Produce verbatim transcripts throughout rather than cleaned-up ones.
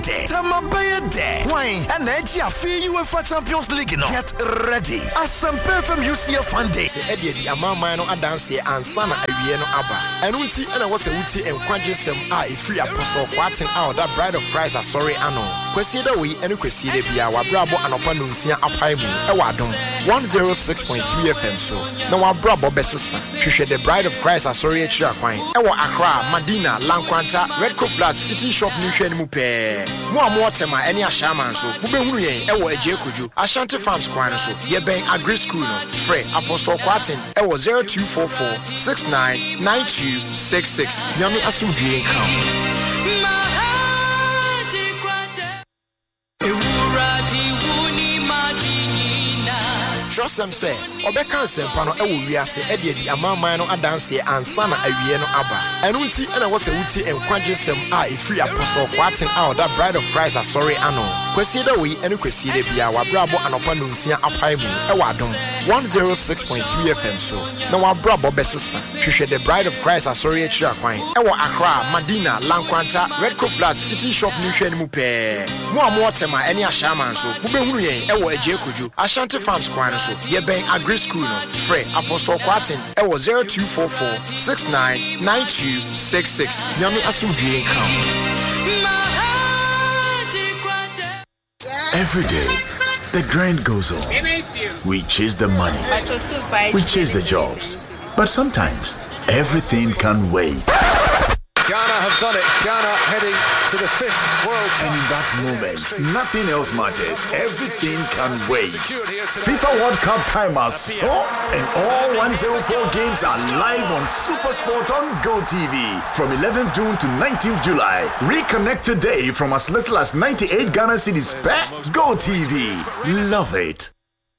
Tamabaya Day. Wine and Edgy UEFA Champions League. No. Get ready. As some perfume U C F Foundation. Eddie, the Amamano Adansi and Sana Avieno Abba. And Uti and I was a Uti and Quadrisem are a free apostle quarting out that bride of Christ are sorry ano. Kwesida we and Kwesida Bia Brabo and Opanuncia Apaimu Ewadum one oh six point three F M so. Now our Brabo Bessesa. She the bride of Christ are sorry at Chiaquine. Ewa Accra, Madina, Lanquanta, Red Co Flats, Fitting Shop Nutrient Mupe. More more tema any ashaman so. Mubehuye, Ewa Ejekuju, Ashanti Farms Quine so. Yebang Agri School no. Frey Apostle Quartin, Ewa zero two four four six nine nine two six six. Yami Asum Bien come. Trust them say, Obeka Sempano Ewia say Eddie Amama no Adansi and Sana Avieno Abba. And Uti and I was a Uti and Quadrisem are a free apostle quarting out that bride of Christ are sorry ano. Kwesida we and Kwesida Bia Brabo and Opanuncia Apaimu Ewadum one oh six point three F M so. Now our Brabo Bessesa. She the bride of Christ are sorry at Chiaquine. Ewa Accra, Madina, Lanquanta, Red Co Flats, Fitting Shop Nutrient Mupe. More more tema any ashaman so. Mubehuye, Ewa Ejekuju, Ashanti Farms Quine so. Yebang Agri School no. Frey Apostle Quartin, Ewa zero two four four six nine nine two six six. Yami Asum Bien come. Every day, the grind goes on. We chase the money. We chase the jobs. But sometimes, everything can wait. Ghana have done it. Ghana heading to the fifth World Cup. And in that moment, nothing else matters. Everything can wait. FIFA World Cup time has so, and all one oh four games are live on SuperSport on Go T V from eleventh June to nineteenth July. Reconnect today from as little as ninety-eight Ghana cedis per Go T V. Love it.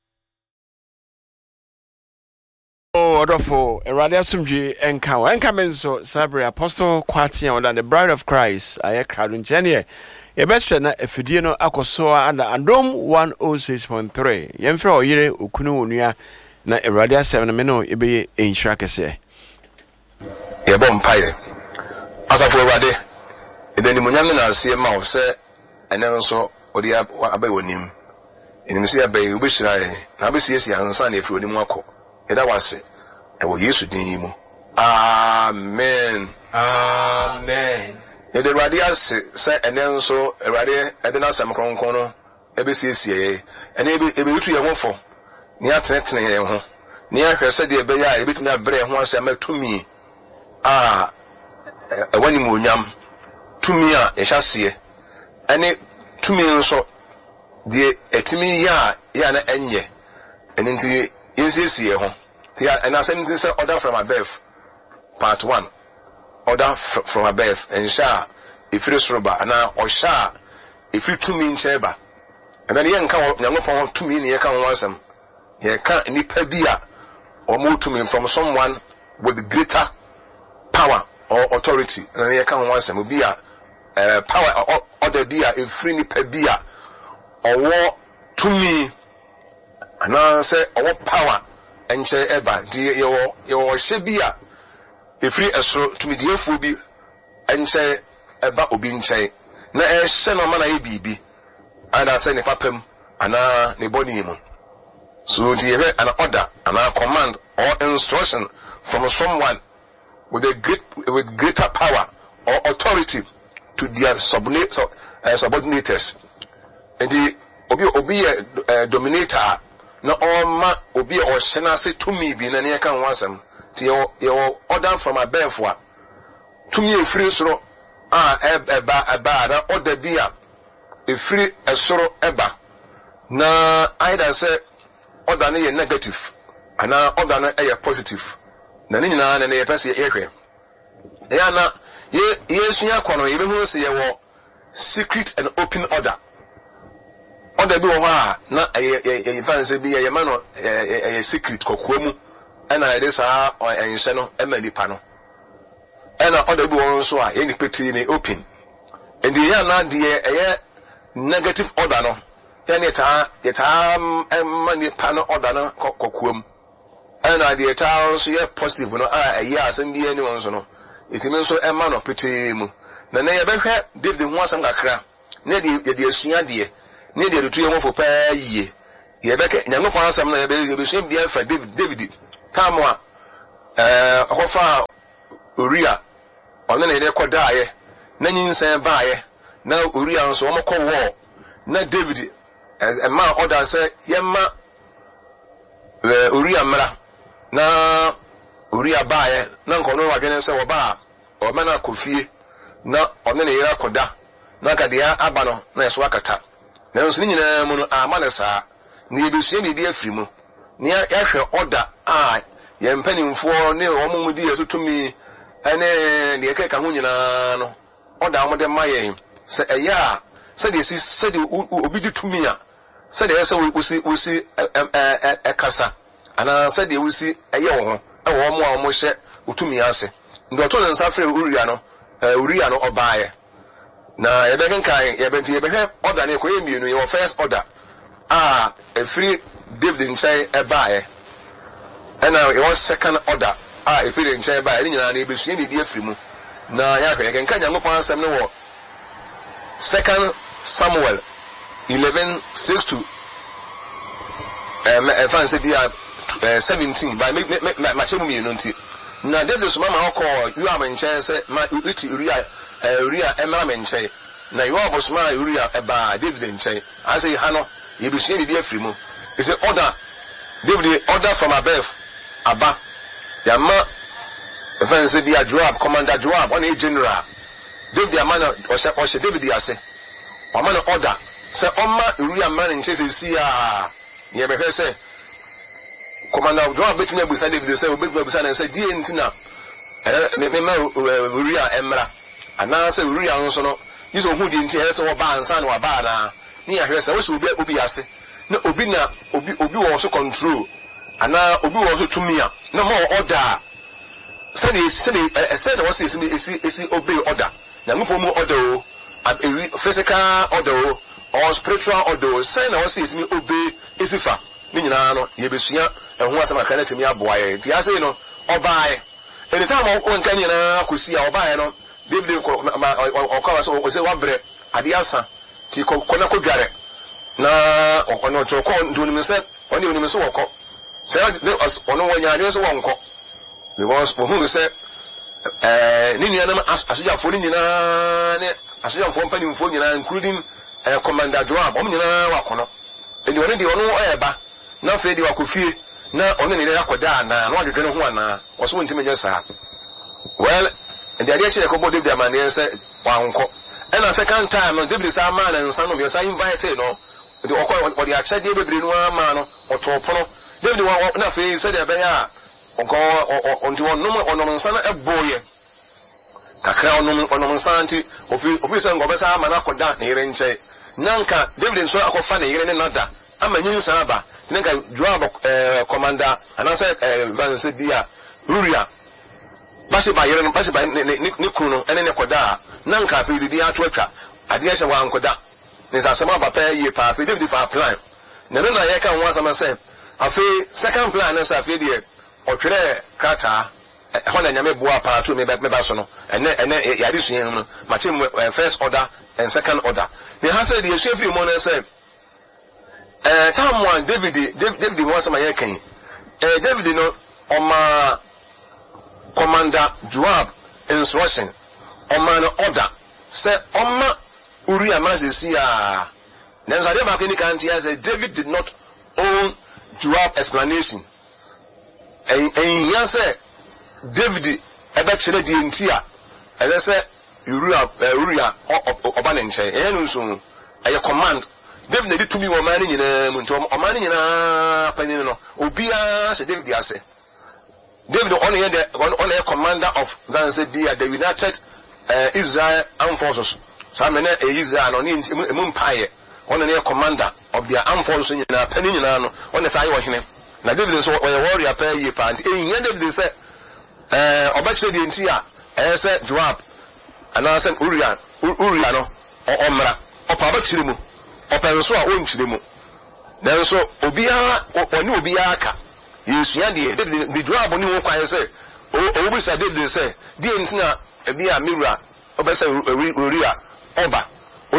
Oh, wonderful. Erade Asumji Enka. Enka menso Sabri Apostle Quartian and the bride of Christ. I crowd engineer. A best na efidie no akosoa and Andom one oh six point three. Yemfra oyire okunu onua na Erade asem me no ebe enhira kese. Ye bom paye. Asafo Erade. Ebe ni munyam na ase ma of se ene nso odi abai wonim. Enim se abai obeshira ye. Na abesi esi ansa na efiri onim akọ. Eda wase ewo Yesu din mu. Amen. Amen. Ye de Erade ase se ene nso Erade ede na asem kronkron no ebesi esi ye. Ene ebe ebe utu ye hofo. Ni atenetene ye ho. Ni ahwese de ebe ya ebetumi abre ho ase amatumi. Ah ewani mu onyam. Tumi a ehyasie. Ene tumi nso de etimi ya ya na enye. Ene nti Insi ye ho. And I send this order from above. Part one. Order f- from above. And sha if you roba and now or sha if you two mean cheba. And then yen can yango two mean ye can wansem. Ye can nipa bia or move to me from someone with greater power or authority. And ye can wansem be a power or other dia if free nipa bia or war to me. And I say, our power and say, Eba, dear, your your Shebia, if free as to me, dear Fubi, and say, Eba Obin say, na a send a man a baby, and I send a papem, and a nebonium. So, dear, an order, and a command or instruction from someone with a great with greater power or authority to their subordinate, uh, subordinators. And the Obi Obi uh, dominator. No oma obi or shena say to me bi na ne kan wansam ti your order from above wa to me free soro ah eba eba na order bi a e free esoro eba na either say order na negative ana order na e positive na ni nyina na ne pese ye hwe ya na ye yesu yakono ye be hu se ye wo secret and open order. Order bi wo ha na e fanse bi ye ma no e secret kokwa mu na e dey sa enhye no e ma nipa no e na order bi wo so a ye ni peti ni open and the na de e negative order no ya ni ta ye ta ma nipa no order no kokwa mu e na de ta so ye positive no a ye asem bi ani won so no itimi so e ma no peti mu na na ye be hwe David ho asem kakra ne de de asua de ne de retu yɛn fo pa yie ye bɛkɛ nyankopɔn asɛm na yɛbɛ yɛbɛsua bia fa David David tamwa eh ɔfa Uria ɔno ne de kɔdaaye na nyinsan baaye na Uria nso ɔmo kɔ wɔ na David e ma order sɛ yɛma Uria mra na Uria baaye na nkono wadwene sɛ wɔba ɔma na kofie na ɔno ne yɛra kɔda na kadia aba no na ɛso akata na nso nyina mu no ama ne saa ni ebesua bibi afiri mu ni yahwɛ order a yɛmpanimfoɔ ne wɔn mu di yɛtotumi ene de yɛkeka ho nyinaa no order a wɔde ma yɛn sɛ ɛyɛ a sɛ de si sɛ de obi di tumi a sɛ de yɛsɛ wosi wosi ɛkasa ana sɛ de wosi ɛyɛ wɔ ho ɛwɔ wɔn a wɔn hyɛ otumi ase ndɔto ne nsa frɛ Uria no Uria no ɔbaaye na yɛbɛkenkan yɛbɛnti yɛbɛhwɛ order ne kɔyɛ mmienu yɛwɔ first order ah efiri David nkyɛn ɛbaaye ɛna yɛwɔ second order ah efiri nkyɛn ɛbaaye ne nyinaa na ebesua bibi afiri mu na yɛahwɛ yɛkenkan Nyankopɔn asɛm no wɔ second Samuel eleven six to ɛɛ ɛfa nsɛ bi a seventeen by me me ma kyɛ mu mmienu nti na David so mama ɔkɔ Yoab nkyɛn sɛ ma iti Uria Uria ɛmra me nkyɛn na Yoab so ma Uria ɛbaa David nkyɛn asɛ ha no yɛbesua bibi afiri mu is a order David order from above aba yama fence bi a Joab commander Joab on a general David amana o se o se David ase o man order say oma Uria man nche si a ye be say commander Joab betumi abusa David say obebu abusa na say die ntina me me ma Uria emra ana say Uria nso no yiso hu di nti e say wo ba ansa na wa ba na ni ya hwe say wo se obi obi ase na obi na obi obi wo so control ana obi wo so tumi a na mo order say dey say say na wo say esi esi obey order na mo mu order o physical order or spiritual order say na wo say esi obey esi fa ni nyina no ye besua ehun asem aka na temi aboa ye ti ase no obae anytime o ko nkan nyina kosi a obae no David ko o ka so o say wabre ade asa ti ko na ko dware na okono to ko ndoni me se oni oni me so woko se ono wonya anyo so wonko because for who say eh ni nua na asojafo ni nyina ne asojafo mpanimfo nyina including eh, commander Joab om nyina wakono eni oni de ono eba na fe de wakofie na ono ne yakoda na na wadwedwe no ho ana oso wontime nya saa well and the idea che ko David amane say wanko and a second time no David say man and son no say invite no de okọ o de acha de bebre no ama no otopono David wa na fe say de be ya onko onti wonnom onom nsa na eboye kakra onom onom nsa nti ofi ofi say ngo be say ama na koda na yire nche nanka David nso akofa na yire ne nada ama nyinsa aba nanka Joab eh commander anasa eh vanse dia Uria basi ba yire no basi ba ne ne kunu no ene ne koda nanka afi bibi ato atwa ade ehye wa nkoda ne sasema ba pa ye pa afi David fa plan ne no na ye ka ho asama say afi second plan na say afi de otwere krata ho na nyame boa pa to me ba so no ene ene yade suyen no ma che first order and second order ne ha say de yesu free mo na say eh time one David David won sama ye kan eh David no oma commander Joab instruction oma no order say oma Uria mazisi a then so back in the country say David did not own Joab explanation and and he say David ebe chere di ntia e say Uria Uria oba ne nche e no nso e command David na to me wo man nyina mu nto o man nyina panyin no obia se David ase David on here the on the commander of the United uh, Israel Armed Forces samene Israel no ni emu mpaye on the commander of their armed forces nyina panyin nyina no on the say wo hene na David so o warrior pa yi pa e yin David say eh obakire de nti a eh say Joab ana say Uria Uria no o omra o pa bakire mu o pa nso a o nkire mu then so obia oni obia aka yesua de the Joab oni wo kwan say o bi say David say de nti na e bia mirror obesa Uria oba oni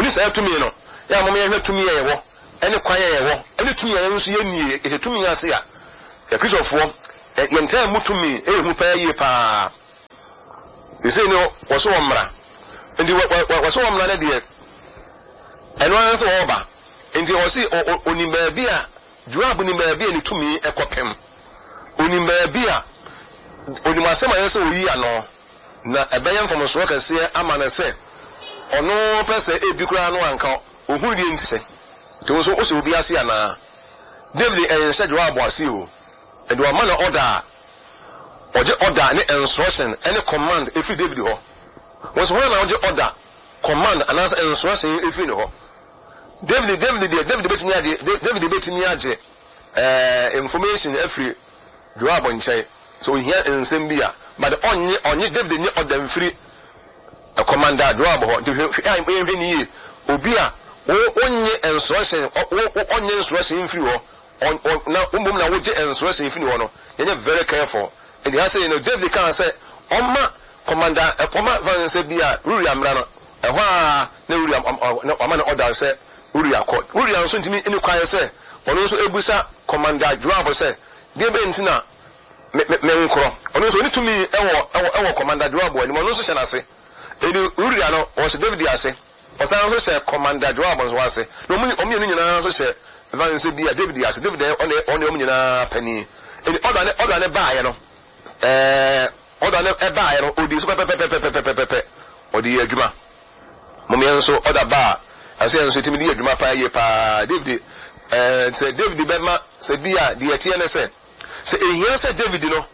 oni say to me no ya mo me hwe to me ye wo ene kwan ye wo ene to me ye nso ye nie e to me ase ya ya kristofo ye ntaa mu to me e hu pa ye pa e say no wo so womra ndi wo so womra na de eno an so wo ba ndi wo si oni ba bi a Joab ni ba bi ni to me e kopem oni ba bi a oni masema ye se oyi ano na ebeye mfomoso kase ama na se ono pese ebi kura no anka ohuru die ntise to so o se obi ase ana David en se Joab ase o e do man order oje order ni instruction any command every David ho was when na oje order command and answer instruction every no ho David David David betini age David betini age eh information every Joab nche so here nsem bia but onye onye David ni order mfiri a commander Joab ho de hwe ni obi a onye instruction onye instruction mfiri ho na umbum na woje instruction mfiri ho no ye very careful and he say you know David can say oma commander e former van say bia ruri amra no e ho a na ruri ama na order say ruri akọ ruri an so ntimi eni kwan say ono so ebusa commander Joab say de be ntina me nkro ono so nitumi ewo ewo commander Joab ani ono so hye na se eni ruri ano o se David ase o san so se commander Joab so ase no mu omi ni nyina so se van say bia David ase David one one omi nyina pani eni order ne order ne baaye no eh order ne e baaye no odi so pepe pepe pepe pepe pepe odi adwuma momi enso order ba ase enso timi di adwuma pa ye pa David eh say David bema say bia di etie ne say say ehia say David no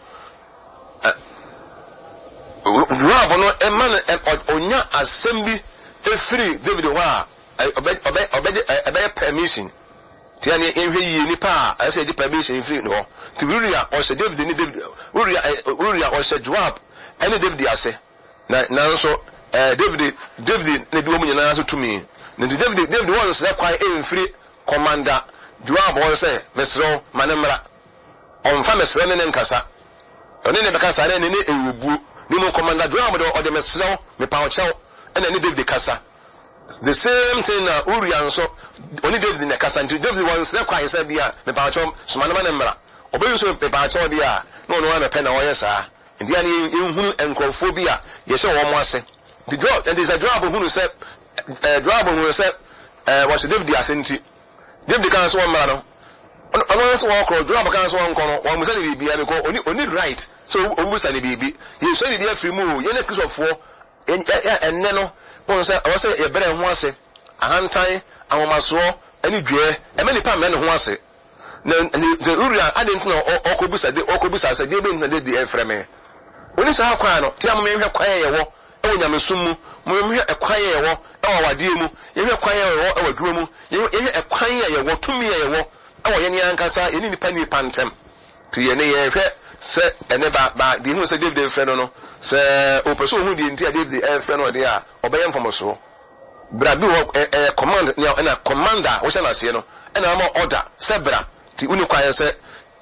Joab no e man onya assembly e free David ho a obe obe obe obe permission ti ani enhwe yi ni pa a say di permission free no ti Uriah o say David ni David Uriah Uriah o say Joab any David ase na na so eh David David ne bi wo nyina so tumi na David David won say kwai e free commander Joab won say mesro manemra on fa mesro ne nkasa oni ne bekasa ne ne ewubu ni mo commander Joab do o de mesro me pa o chew ena ni David kasa the same thing na Uriah nso oni David ne kasa nti David won say kwai say bia me pa o chew so manemra obeyu so me pa o chew dia no no na pe na o yesa ndi ani ehunu enkrofobia ye se wo mo ase the job and is a job who say eh job who say eh was David asenti David kan so mara no ono so wo kro job kan so won kono wo musa ni bibia me ko oni oni right so obusa ni bibi ye so ni bibia free mu ye na Christopher enne no won say o say ye bere ho ase ahantan awomaso ani dwe e me ni pa me ne ho ase na the Uriah adent no okobusa de okobusa say de be na de e freme oni sa akwa no ti am me hwe kwan ye wo e wo nyamesum mu mo me hwe ekwan ye wo e wo wade mu ye hwe kwan ye wo e wo duro mu ye hwe ekwan ye wo tumi ye wo e wo ye ni ankasa ye ni nipa ni pantem ti ye ne ye hwe se ene ba ba di hu se David frɛ no no se o peso hu di ntia David e frɛ no de a obeye mfomoso bra bi wo e command na commander wo hye na se no e na ma order se bra ti uni kwan se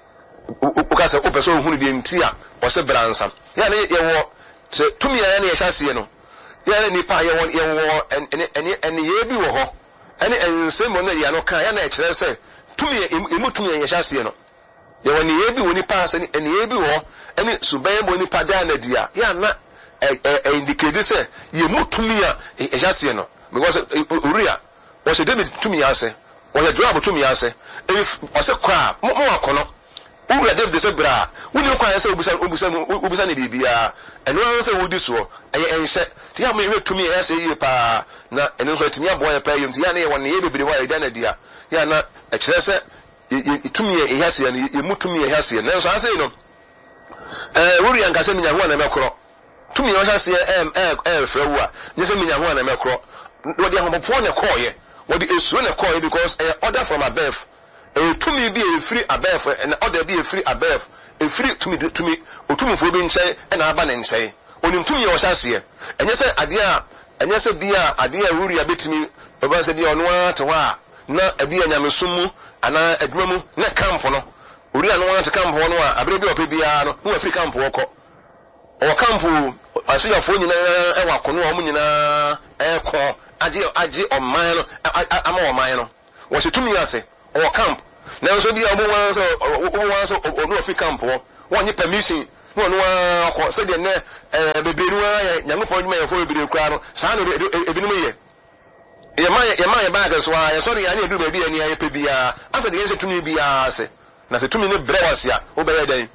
ukase o peso hu di ntia o se bra nsam ya ne ye wo se tumi ya ne ye hyase no ya ne nipa ye wo ye wo ene ene ene ye bi wo ho ene ensem no ye no kan ya na e kyerɛ se tumi emu tumi ye hyase no ye wo ne ye bi wo nipa se ene ye bi wo ene suban bo nipa da na dia ya na e indicate se ye mu tumi ya e hyase no because Uriah wo se David tumi ya se wo se Joab tumi ya se e o se kwa mo akono Uriah David se bra woni kwa ya se obusa obusa obusa ne bibia eno an se wodi so eye enhye ti ya mo ye tumi ya se yi pa na eno so timi abo ya pa yum ti ya na ye won ye bibiri wa ya da na dia ya na e kire se tumi ya ya se ne ye mu tumi ya ya se na so an se no eh Uriah nka se minya ho na mekro tumi ya ya se em eh eh frewa nye se minya ho na mekro wo de ahopo ne koye wo de esu ne koye because eh order from above e tumi bi e free above and order bi e free above e free tumi tumi otumi fo bi nche e na aba ne nche onim tumi ye o hyase enye se ade a enye se bia ade a Uriah betimi e ba se bia ono ate wa na ebi anyamesum mu ana adwuma mu na camp no Uriah no ate camp no a abere bi ope bia no no afri camp wo ko o camp aso ya fo nyina e wa kono o mu nyina e ko aje aje oman no ama oman no wo se tumi ase o camp na so bia obo wan so obo wan so onu ofi camp wo wonye permission no no akọ se de ne bebre no ya Nyankopɔn dwuma yefo bebre kura no saa no ebinum ye ye ma ye ma ye bag so ya so ya na edu ba bia ni ya pe bia asa de ye se tumi bia ase na se tumi ne bre wase a wo be dan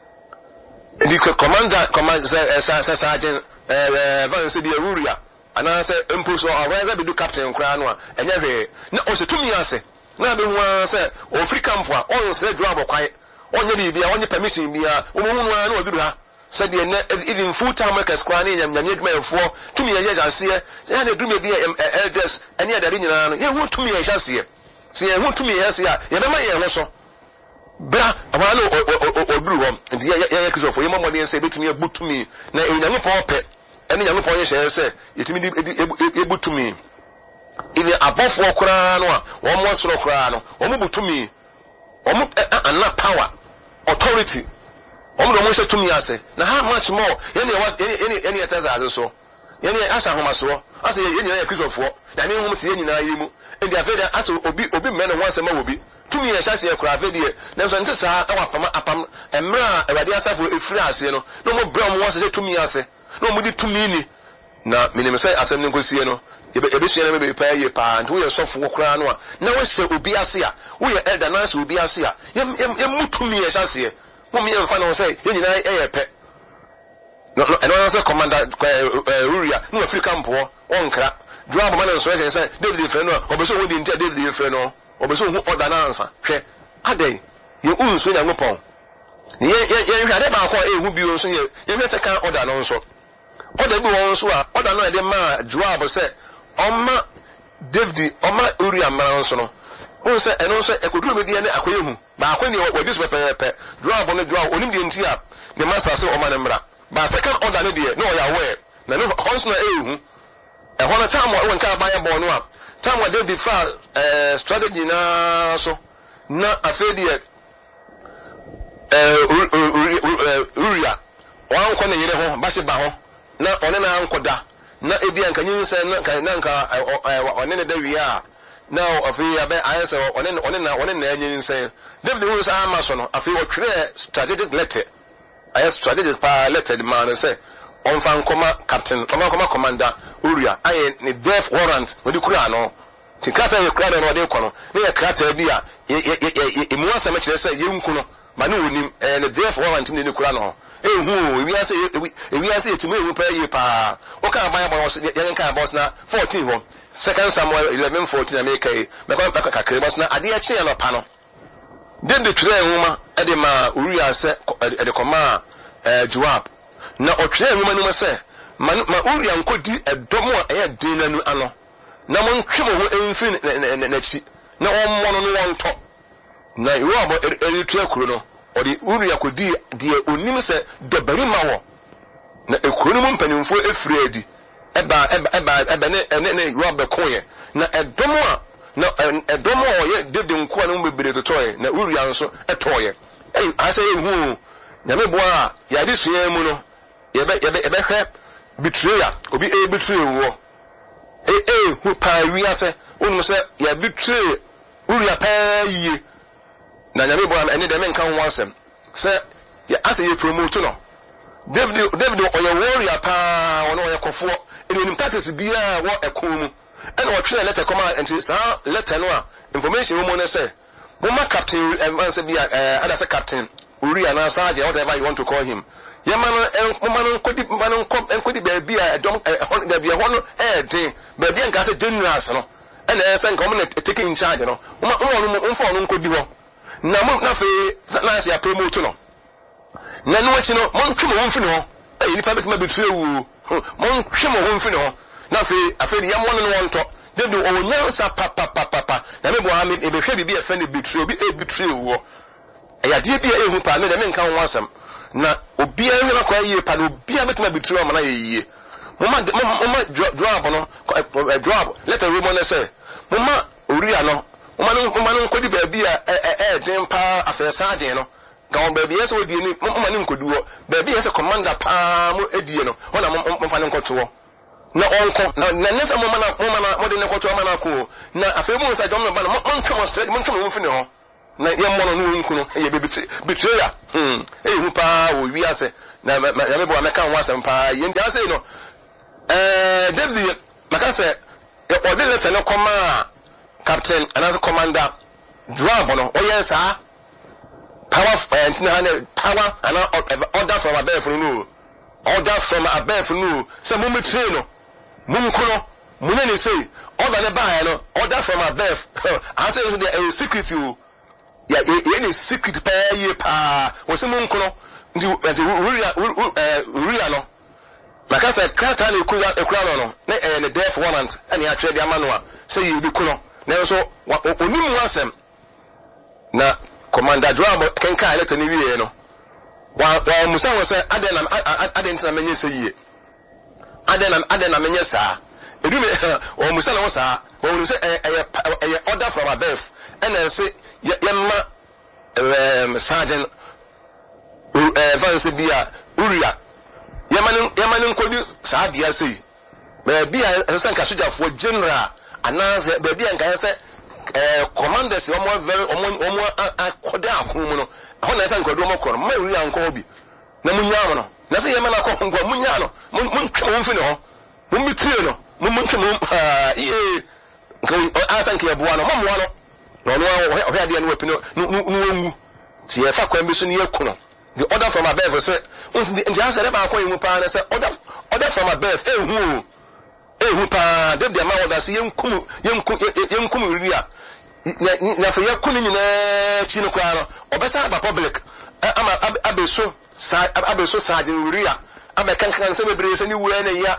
di commander command sergeant eh Vance de Ruria ana se impulse or whether be do captain kura no a enye hwe na o se tumi ase na be hu se o free camp a on se drum kwai onye bibia onye permission bia o mu hu no na o duru ha se de na even full time workers kwa na nyam nyam edwumayefo tumi ye jase ya na drum bia elders ene adare nyina no ye hu tumi ye jase se ye hu tumi ye se a ye be ma ye ho so bra awalo oduru hom ndi ye ye kisofo ye momode se betumi ebutumi na Nyankopɔn pɛ ene Nyankopɔn ye hye se yetumi ebutumi ile abofo okura no a wo mo soro okura no wo mo butumi wo mo ana power authority wo mo do mo hye tumi ase na how much more ye ne was ye ne ye ne yetaza ade so ye ne asa homaso asa ye nyina ye kisofo na me hom te ye nyina ye mu ndi afeda asa obi obi me ne ho asema obi tumi ye hyase ye kura afedie na so nte saa e wapam apam emra Awurade asafo efiri ase no no mo bra mo wose se tumi ase no mo di tumi ni na minim sai asem ne nkosie no ebe sua na me pa ye pa nto ye sofo kura no a na wo se obi ase a wo ye elder na se obi ase a ye ye mutumi ye hyase mo me mfa no say ye nyina ye pe no no eno say commander Ruria no Africa camp wo onkra drum man so say say David Freno obeso wo di ntia David Freno obeso hu order na ansa hwe adai ye unso Nyankopɔn ye ye ye hwade ba akɔ ehu bi unso ye ye hwese kan order no nso order bi won so a order no de ma Joab say oma David oma Uria mara nso no unse eno nso ekoduru me die ne akoye hu ba akɔ ne wadi so pepepe Joab no Joab onim die ntia the master say oma ne mra ba second order ne die no ya aware na no honso na ehu e hono time won ka ba ya bo no a time where David fa eh strategy na so na afedie eh Uria wan ko na yire ho ba se ba ho na one na ankoda na ebi anka nyinse na kan na anka one ne da wiya na afi ya be ayese one one na one na nyinse David who say amaso no afi wo twere strategic letter ayes strategic pa letter the man say on fan koma captain on koma commander Uria aye ni death warrant we di kura no ti krata ye kura no de kono ne ye krata bi a e mu asem kire say ye nku no ma ne wonim eh ne death warrant ne ni kura no ehu ewi ase ewi ase etime ewu pa ye pa o ka ban boss ye nka boss na fourteen ho second Samuel eleven fourteen na make e me ka ka kakere boss na ade ya chi no pa no den de twere nwuma e de ma Uria se e de koma eh Joab na o twere nwuma no se ma Uria nkodi edom a e din nanu ano na mo ntwemo ho emfi na chi na o mo no no wonto na Joab e twere kuro no odi Uria kodi die onim se dobari ma wo na ekuro no mpanimfo efiri adi eba eba eba eba ne ne Joab koye na edom a na edom a ye David nko na mbebere totoye na Uria nso etoye eh ase ehu nyame boa ya di sua mu no ye be ye be ye be hwe betrayal obi e betray wo eh eh hu pa wi ase onu se ya betray Uria pa yi na nyame boa ene de men kan ho asem se ya ase ye promote no David David oye warrior pa ono oye kofo ene nim tactics bia wo ekon mu ene wo twere letter come and say letter no a information wo mo ne say mo ma captain and say bia ada say captain Uria na sergeant whatever you want to call him ye man mo man kodi man enkodi ba bia edom hon da bia hon eh din ba bia nka say generals no ene say nka mo na taking charge no mo mo mo mfa no nkodi ho na mo na fe na say promote no na no achi no mo ntwe mo mfi no eh ni pa betima betue wu mo ntwe mo ho mfi no na fe afeli ya mo no wonto dedu o nyansa pa pa pa pa na me bo ha me e be hwe bibi e fe ne betue obi e betue wu e ya die bia ehu pa me de me nka ho asem na obi a hwe na kwa yie pa na obi a betima betue o ma na yie mo ma mo ma Joab no Joab let a woman say mo ma Uria no mo ma no mo ma no kodi ba bia e e den pa asesa den no ga on baby yes we die ni mo ma ni nkodu wo baby yes commander pa mo edie no ho na mo fa ni nkoto wo na onko na nesa mo mana mo mana mo de ne kwoto mana ko na afemu sa jom no ba no mon twem straight mon twem mo fini ho na ye mo no no nku no ye bebiti betrayal hmm e hu pa wo wi ase na ya me bo ameka ho asem pa ye ntia say no eh David maka say e ode letter no koma captain another commander drab no o yes ah power and power and order from above no order from above no say mo me train no munkuno munene say order ne buy no order from above I say the secret you ya any secret pa ye pa wo say munkuno ndi ndi ria no maka say krata na ekuya ekura no na eh ne death warrant and ya trade amanoa say you be kuno na so onimu asem na commander Drabo kenka letter ni wiye no wa wa musa wo say aden na aden na menye say yie aden na aden na menye saa edume o musa na wo saa wo say eh order from above and say yemma um sergeant eh vance bia uria yemma yemma nkodi saa bia say be bia sanka sojafo general ananse be bia nka say eh commanders omo very omo omo akoda akun no ho na san kwado mokoro ma wi anko obi na munya no na se yema na ko ngwa munya no mun twa mun fini ho mun mitire no mun mun twa mun eh nka asan ke boa no mo no no no o he ade no wapi no no wangu si e fa kwan bi so ne yakuno the order from above say unsi ndi answer e ba akwa emu pa na say order order from above eh hu eh hu pa de de ma order say yenkum yenkum yenkum ria na fa yakunu nyina chi no kwa no obesa ba public ama abeso sa abeso sa de ria ama kankan se bebre se ni wu na ya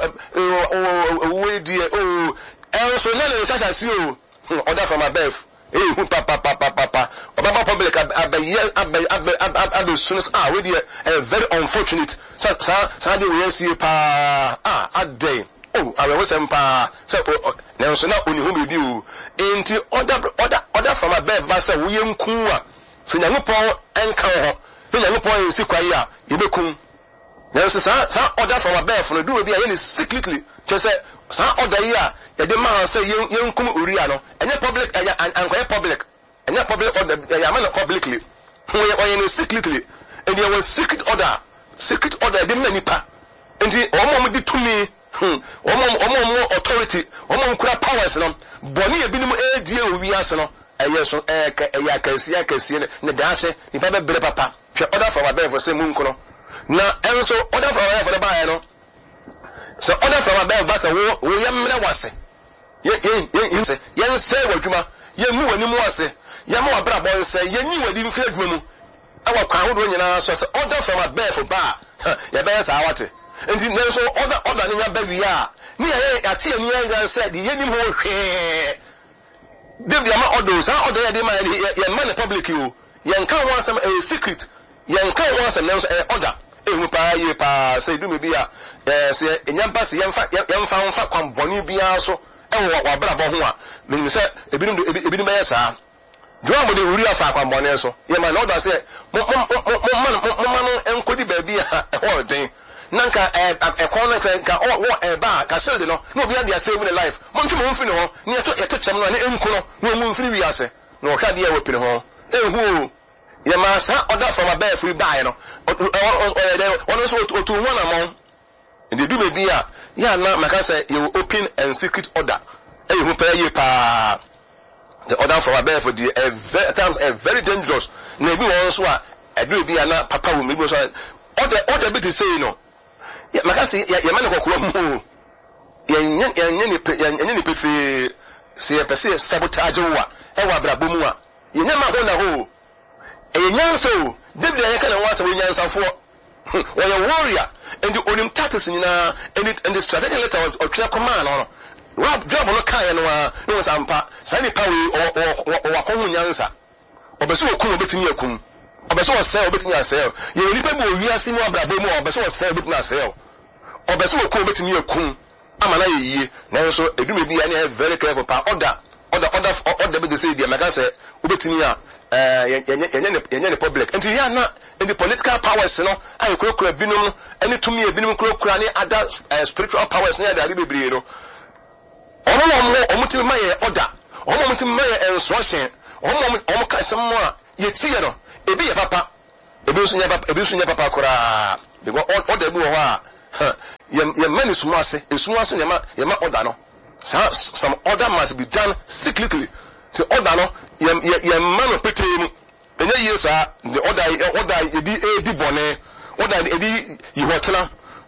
awo we die o elso na le sa si o order from above eh hu pa pa pa pa pa obaba public abaye abeso ah we die very unfortunate sa sa de we see pa ah adey oh awe we sempa se na so na oni hu bebi o enti order order order from above ba se wo yenku a se nyamopon enka ho se nyamopon ensi kwai a yebekun na so sa sa order from above no do be a yen secretly je say sa order yi a ye de ma say yenkum oria no enye public anya ankoye public enye public order ya man publicly ho ye oyen secretly and there was secret order secret order de manipa enti omo mo di tumi hmm omo omo authority omo kura powers no boni ebinim edie owi ase no eye so eh eya kansia kansia ne daache ni ba bebre papa hwe order from above say munko no na enso order from above the buy no so order from above ba say wo wo yemre wase ye ye ye say ye say wadwuma ye mu wani mu wase ye ma wabra bo say ye nyi wadi mfi adwuma mu awa kwa hodo nyina so say order from above ba ye be say awate enti nenso order order ni nya ba wi a ni ye ate ni ye say di ye nim ho hwe David ama orders ha order dey man ye man the public you ye nka wan some a secret ye nka wan some nenso e order ehu pa ye pa say do me bia eh say enyampa say yemfa yemfa wonfa kwamboni bia so e wo wabra bo ho a menim say ebinim ebinim be sa Joa mo de wuri afa kwamboni so ye man order say mo mo mo mo man enkodi ba bia e ho den nanka eh ekon na nka o wo e ba ka shield no no obi ade save in life mo ntwe mo mfi ne ho ne to ye techem no ne enku no no mo mfi wi ase no hwa de ye wepine ho ehu ye ma sa order from above free buy no ono so otu one amount and they do me bia ya na maka say you open and secret order ehu pa ye pa the order from above for the at times a very dangerous na bi won so a edu bia na papa wo me bi so order order be to say no ya makasi ya yamane kokoro mu ya nya ya nya ni ya nya ni pefe se ya pese sabotage wa e wa brabo mu a ya nya ma ho na ho e nya so David ya kana wa sa we nya nsafo wo ya warrior and onim tactics nyina and and the strategy letter o twa command no wa job no kan ya no wa no sampa sa ni pawe o wa ko hu nyansa obeso okun obetini akun obeso o sell obetini asell ye ni pe bo wi asimu abrabo mu obeso o sell obetini asell obeso okun obetini akun amana yiye na so edume bi ya ni very careful pa order order order order be dey say dia maka say obetini a eh yenye yenye public and ya na in the political powers no I kura kura binum any to me binum kura kura ni other uh, spiritual powers near the bebre no omo omo omo timi maye order omo timi maye instruction omo omo ka sem mo a ye tie no ebi ye papa ebi so nya papa ebi so nya papa kura because order bi wo ha ye ye mani sumo ase esumo ase ye ma ye ma order no some order must be done cyclically to order no ye ye man no petremu enye yes a the order order edi edi bone order edi yi hotela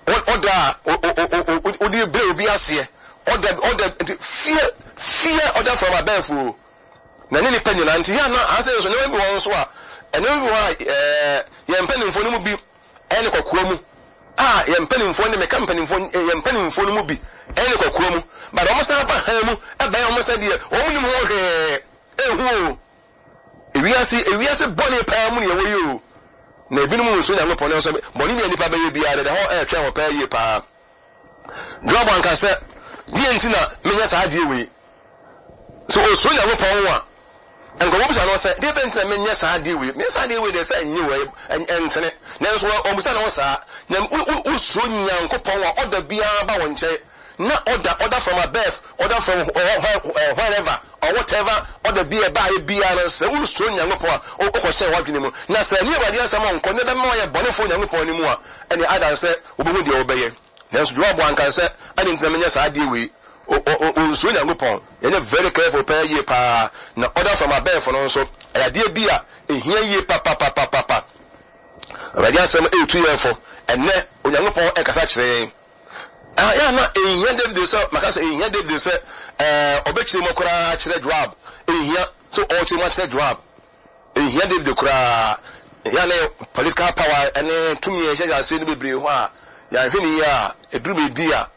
order odi bre obi ase order order fear fear order from above na ni nipa nyina nti ya na ase so na bi won so a ene bi wa eh ye mpanimfo no mu bi ene kokoro mu ah ye mpanimfo ne me kampanimfo ye mpanimfo no mu bi ene kokoro mu ba do mo sa ba ha mu e ba mo sa de o mu ni mo hwe ehu ewiase ewiase bone pa mu ne wo yo na ebinum so nya ngopon so bone ne nipa ba ye bia de ho e twa ho pa ye pa job anka se die ntina menya sa de we so o so nya ngopon wa enko wo bisa no se de ben ntina menya sa de we me sa de we de se nyi we entene na so o bisa no sa nya o so nya ngopon wa oda bia ba won che na order order from above order from uh, wherever or whatever order be a buy be an so we so nyangopo o ko se wadwene mu na se ni wade asam onko ne be ma ye bonefo nyangopo ni mu a ene adan se obohu de obeye na so job an kan se ani ntamenya sa ade we o o so nyangopo ene very careful pa ye pa na order from above no so ade bi a ehia ye pa pa pa pa pa wade asam e two year for ene onyangopo e kasa kire ah ya na ehia David so makasa ehia David so eh obekire mo kura kire Joab ehia so o kire mo kire Joab ehia David kura ya na political power ene tumi e hye ase ne bebre ho a ya hwini ya eduru be bi a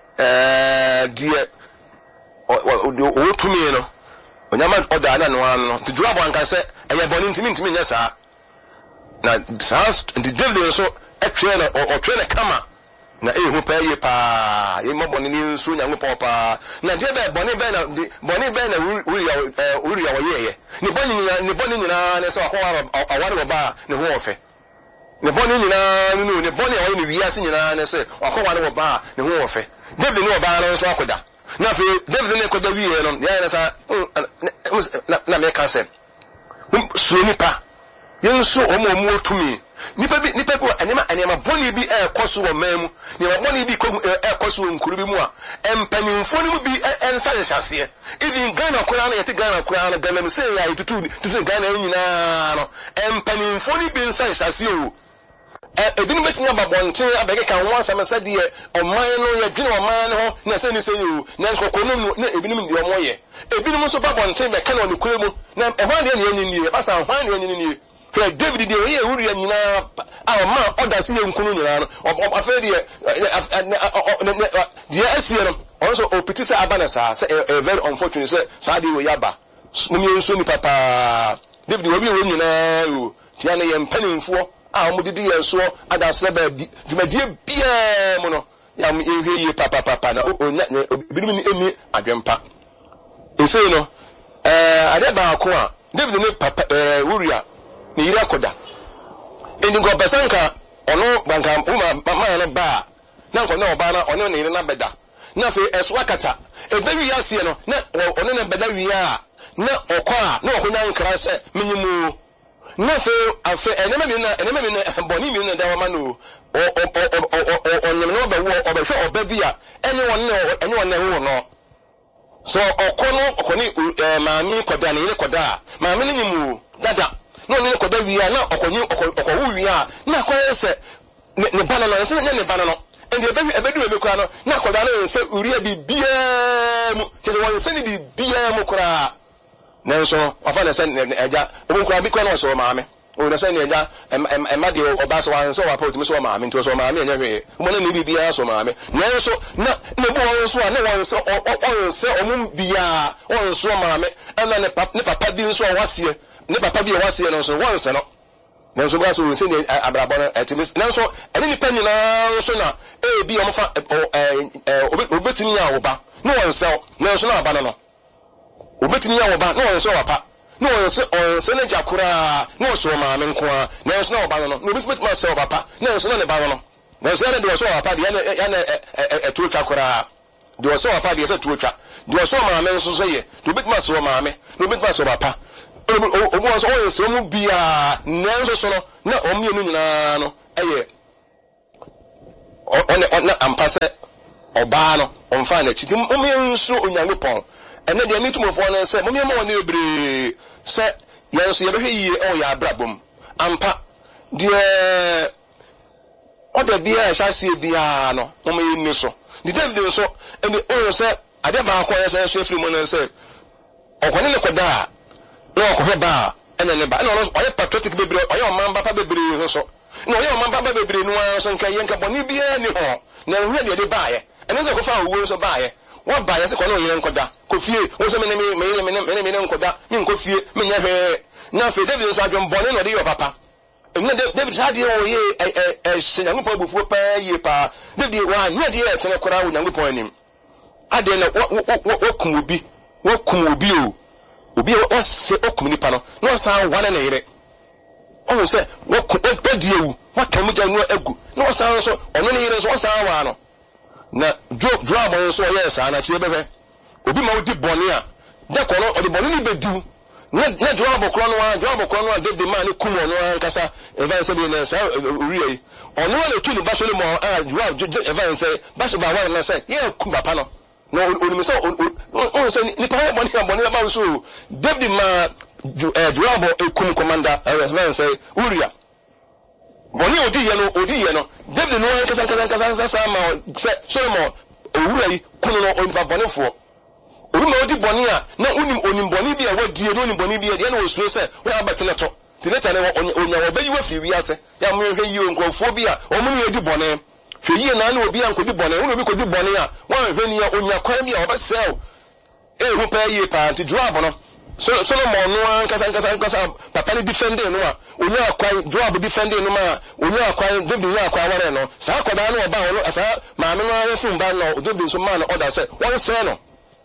eh die o tumi no onyama oda na no an no Joab anka se eye boni ntimi ntimi nya sa na sans the David so etwe na o twe na kama na ehu pa ye pa ye mo boni ni nsu nya ngopo pa na je be boni be na boni be na wuri ya wuri ya woyeye ni boni ni ni boni nyina na so akwa aware wo ba ne ho ofe ni boni nyina ni ni boni o ni wiase nyina na se akwa ware wo ba ne ho ofe David ni wo ba na so akoda na fe David ne koda wiye no ya na sa na me ka se so ni pa yenso o mo mo tumi nipa bi nipa bi anema anema boni bi e koso wo memu ni ma boni bi ko e koso nkuru bi mu a empanimfo ni mu bi ensa hyase even Ghana kura na yete Ghana kura na Ghana se ya tutu tutu Ghana nyina no empanimfo ni bi ensa hyase o e ebi ni betinya babonte abege kan wan samasa de oman no ye dwene oman no ho na se ni se yo na nkoko no na ebi ni ndi omoye ebi ni so babonte be kan no kure mu na e hwan de ne nyini ba sa hwan de nyini ni Hey, David de ye wuri nyina a ma order si nkunu nyina no afa de de asie no also opiti se abana sa say very unfortunate say sa de we yaba mumi nso ni papa David we bi we nyina o tia na ye mpanimfo a mo didi ye so ada se ba djumadie bia mo no ya mo ehwe ye papa papa na o bidim ni eni adwempa nse no eh ade ba ko a David ne papa eh wuri a ni ira koda eni go besanka ono banka uma mama no ba na nko na oba na ono ne na beda na fe eso akata e bewi ase no na ono na beda wi a na okwa na okonya nkra se minyimu na fe afe enema mi na enema mi na boni mi na da ma no o o o o no ba wo obehwe oba bi a ene won na ene won na wo no so okono okoni maami koda ne ile koda maami nyimu dada no ne koda wi a na okonyi okowu wi a na koyese ne bana no se ne bana no ende ebedu ebedu ebekura no na koda no se uri bibia mu kese won se ni bibia mu kura nanso afa na se eja obukura bi kwa no so maame o na se ne eja ema de obaso wan so wa pot mi so maame nto so maame enya hwe mo na ni bibia so maame nanso na ne bo won so a ne won se on se omum bia won so maame ena ne papa bi nso wase ne papa bi wase no so won se no nanso ba so won se ne abrabo no etimis nanso ene ni panyi na so na e bi o mfa obetimi ya wo ba no won se nanso na aba no obetimi ya wo ba no won se wo pa no on se on se ne jakura no so ma me nko a na so na oba no no bit bit ma se oba pa na so na ne ba no na so na de so oba pa de ya na e to twa kura de so oba pa de se to twa de so ma me so so ye to bit ma so ma me no bit ma so oba pa obo so on se mu bia na so so no na o mi enu nyina no eye on na ampase oba no on fa na chiti o mi nso onyankopon ene de mi tumofo no se mo mi ma woni ebre se yan so ye behwe yie o ya abrabom ampa de oda bia a shase bia no mo mi ni so de David so ene o se ade ba ko ye se so efiri mo no se okwane le koda no okwe ba ene ne ba ene no oye patriotic bebre oye o mamba pa bebre so no oye o mamba pa bebre no so nka ye nka boni bia ni ho na hwe de de ba ye ene se ko fa wo so ba ye wa ba ye se ko no yire nkoda ko fie wo se me me me me me me nkoda ni nko fie me nya hwe na fe David so adwon bone no de yo papa ene David sa de wo ye eh eh se nyango pa bufu pa ye pa David wa nya de ye tene kora wo nyango pa anim ade na wo kum obi wo kum obi o obi wo se okum ni pa no no sa wane ne yire o se wo odi ewu wa kamu ja no agu no sa so ono ne yire so wo sa wa no na jo jo abon so ye sa na chi bebe obi ma odi boni a de ko no odi boni ni bedu na na jo abokro no a jo abokro no a de de ma ni kum no a nkasa even say be na sa ori yi ono le tu ni ba so le mo a jo even say ba so ba wa na say ye kum papa no no oni me say on say ni pa boni a boni ba so David ma jo abo ekum commander even say uria boni odi ye no odi ye no David no nkasa nkasa nkasa sa ma say Solomon owura yi kunu no oni ba boni fo obi ma odi boni a na unim onim boni bi a wadi e onim boni bi e na osuro se wo abatene to tineta ne onya wo bayi wo fi wi ase ya mo hwe yi nkofo bi a o mo ne odi boni hwe yi na na obi an kodi boni wo obi kodi boni a wo hwe ni onya kwan bi a obesel e hu pa yi pa anti Joab no Solomon no an kasa kasa kasa papa ni defending no a onya kwan Joab defending no ma onya kwan David nya kwan ware no sa akoda no oba no asa ma me no afun ba no David so ma no order say won say no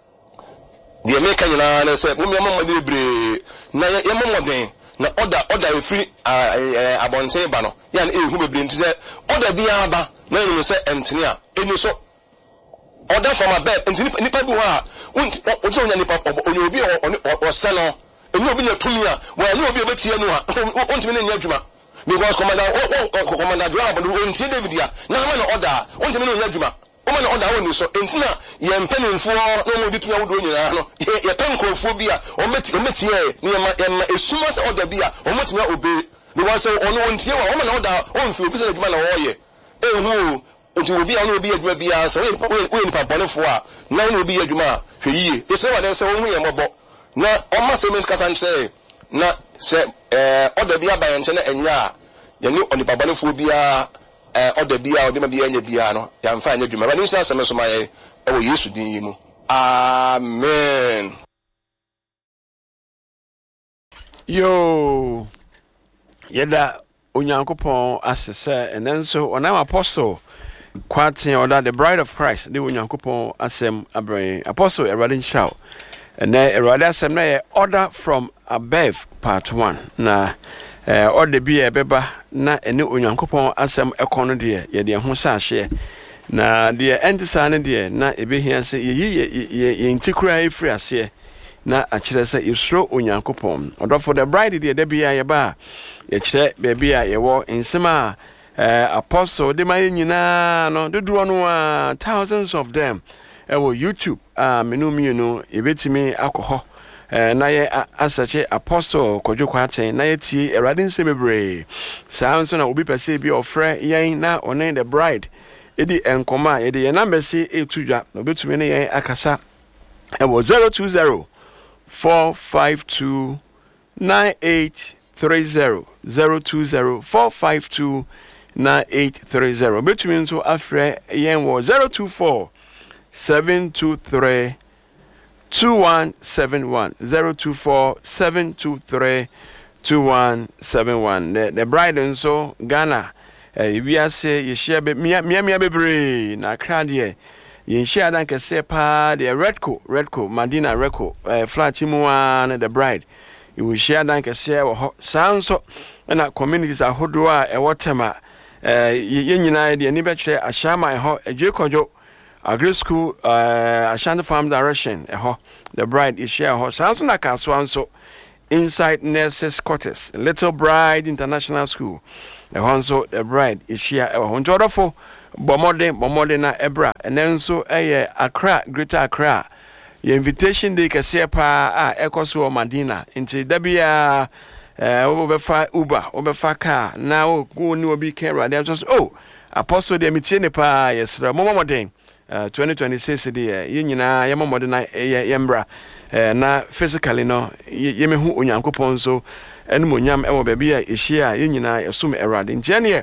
de me kan nyina na say mo me mo de bre na ye mo modern na order order free abonte ba no ya na ehu bebre nti say order bia ba na you say entene a eni so order from above nti nipa bi wa unti o so nya nipa o obi o se no eni obi le tumi a wa ni obi obetie no a unti me nya adwuma because commander commander Joab unti David ya na ma na order unti me nya adwuma o ma na order woni so enti na ye mpanimfo no mo ditu yawo nyina no ye tankrofo bi a o meti o meti ye ni ma ma esuma se order bi a o meti na obe because ono unti wa o ma na order o mfi obi se adwuma na wo ye ehu unti obi a no obi adwuma bi a se we ni pa bonefo a na no obi adwuma hwe yiye ese wa den se wo hu ye mobo na o ma se mes kasa nse na se eh order bi aba ye nche na enya a ye ni oni pa bonefo bi a eh order bi a ode ma bi anya bi a no ya mfa anya adwuma ba ni nsa asem so ma ye e wo Yesu din yi mu amen. Yo yeda onyankopon asese enenso onam apostle kwatin oda the bride of Christ the onyankopon asem abrɛ apostle Erade Nhyao and Erade asem na ye order from above part one na eh order bi e beba na ene onyankopon asem ekono de ye de ho sa hye na de entisa ne de na ebehia se ye ye ntikura efri ase na akire se isro onyankopon order for the bride de de bia ye ba ye kire baby a ye wo nsema eh apostle de maye nyina no dodo no a thousands of them e wo YouTube ah menu mi no ebetimi akoho eh na ye asache apostle Kodwo Aten na ye tie Erade nsemebre saa nso na obi pese bi ofre yen na one the bride edi enkoma ye de ye number si etudwa obetumi ne yen akasa e wo zero two zero four five two nine eight three zero zero two zero four five two nine eight three zero between so afre yen wo zero two four seven two three two one seven one zero two four seven two three two one seven one the the bride nso Ghana eh we are say ye share be mia mia bebre na crowd here ye share dan kese pa the Redco Redco Madina Redco eh flat mu an the bride will share dan kese wo sanso na communities ahodo a e wotema eh yenyina de ani betwe ashama ho ejekojo agri school uh Ashanti Farm Direction eh the bride is share ho sanso na kaso anso inside nurses quarters Little Bride International School eh ho the bride is share eh ho njodofo bomode bomode na ebra enenso eh Accra Greater Accra your invitation day kese pa a ekoso Madina nti dabia eh obefa Uber obefa car now go ni obi care they just oh apostle de mitie ne pa yesra momoden uh twenty twenty-six de yinyina yemomode na yembra eh na physically no yemehu onyankopon so enumonyam e wo ba bia ehia yinyina yesum erade ntiane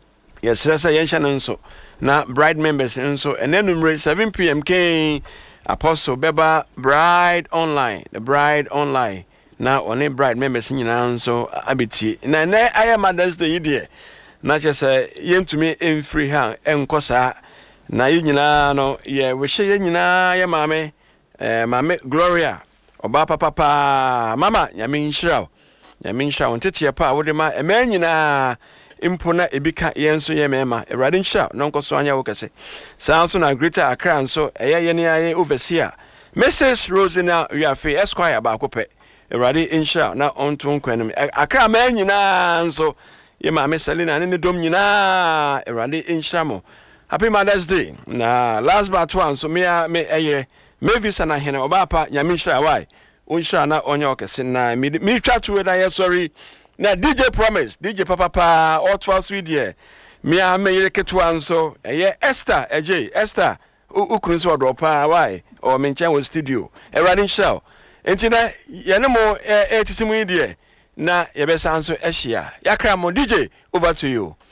yesra sa yensha nso na bride members nso enenumre seven p m k Apostle Beba Bride Online, the Bride Online. Now, only bride members in so abiti. Na na I am Mother's Day idea. Na just say yen to me in free hand and kosa. Na yina no yeah we share yina ya mame eh mame Gloria oba papa papa mama nyame nshira nyame nshira on tete pa wo de ma e man nyina impona ebika yenso ye mema erade nshira no nkoso anya wo kese sanso na Greater Accra nso eye ye ne aye overseer Missus Rosina Wiafe Esquire ba kope erade nshira na onto nkwanim Accra man nyina nso ye ma me Selina ne dom nyina erade nshira mo Happy Mother's Day na last but one so me me eye me visa na hene obapa nyame nshira why unshira na onye okese na me twa to na ye sorry na D J Promise D J Papa pa Otwa Sweden me a me yire ketwa nso eye Esther eje Esther ukunu so do pa why o me nchen wo studio e running show enti na ye ne mo e tisimu die na ye be sanso ehia yakra mo D J over to you.